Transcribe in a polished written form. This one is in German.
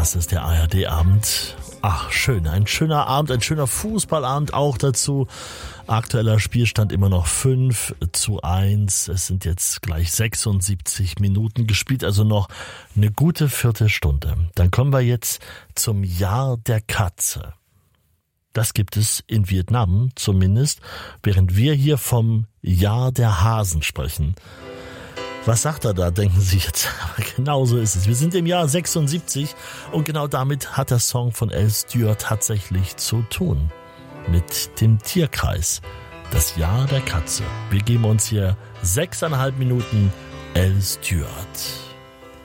Das ist der ARD-Abend. Ach, schön. Ein schöner Abend, ein schöner Fußballabend auch dazu. Aktueller Spielstand immer noch 5:1. Es sind jetzt gleich 76 Minuten gespielt, also noch eine gute Viertelstunde. Dann kommen wir jetzt zum Jahr der Katze. Das gibt es in Vietnam zumindest, während wir hier vom Jahr der Hasen sprechen. Was sagt er da, denken Sie jetzt? Aber genau so ist es. Wir sind im Jahr 76 und genau damit hat der Song von Al Stewart tatsächlich zu tun. Mit dem Tierkreis. Das Jahr der Katze. Wir geben uns hier 6,5 Minuten Al Stewart.